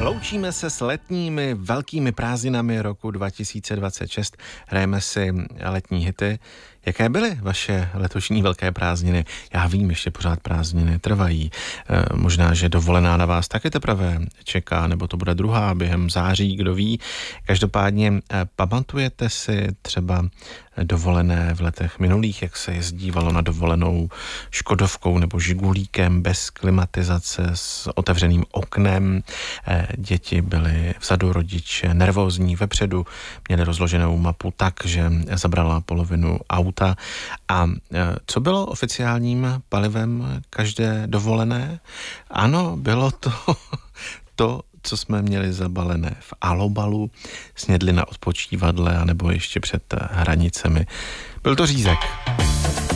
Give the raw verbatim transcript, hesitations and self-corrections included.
Loučíme se s letními velkými prázdninami roku dva tisíce dvacet šest. Hrajeme si letní hity. Jaké byly vaše letošní velké prázdniny? Já vím, ještě pořád prázdniny trvají. E, možná, že dovolená na vás taky teprve čeká, nebo to bude druhá během září, kdo ví. Každopádně e, pamatujete si třeba dovolené v letech minulých, jak se jezdívalo na dovolenou Škodovkou nebo Žigulíkem bez klimatizace s otevřeným oknem. E, děti byly vzadu, rodiče nervózní vepředu, měli rozloženou mapu tak, že zabrala polovinu auta. A co bylo oficiálním palivem každé dovolené? Ano, bylo to to, co jsme měli zabalené v alobalu, snědli na odpočívadle anebo ještě před hranicemi. Byl to řízek.